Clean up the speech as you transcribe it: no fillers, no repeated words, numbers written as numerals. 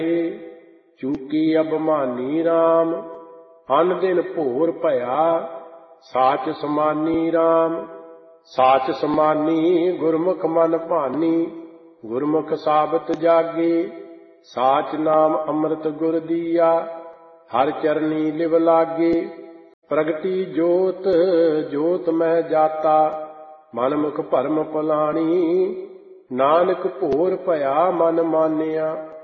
ਚੂਕੀ ਅਭਮਾਨੀ ਰਾਮ। ਅਨ ਦਿਨ ਭੋਰ ਭਇਆ ਸਾਚ ਸਮਾਨੀ ਰਾਮ। ਸਾਚ ਸਮਾਨੀ ਗੁਰਮੁਖ ਮਨ ਭਾਨੀ। ਗੁਰਮੁਖ ਸਾਬਤ ਜਾਗੇ ਸਾਚ ਨਾਮ ਅੰਮ੍ਰਿਤ ਗੁਰ ਦੀਆ। ਹਰ ਚਰਨੀ ਲਿਵ ਲਾਗੇ ਪ੍ਰਗਟੀ ਜੋਤ ਜੋਤ ਮਹਿ ਜਾਤਾ। ਮਨ ਮੁਖ ਭਰਮ ਭੁਲਾਣੀ ਨਾਨਕ ਭੋਰ ਭਇਆ ਮਨ ਮਾਨਿਆ।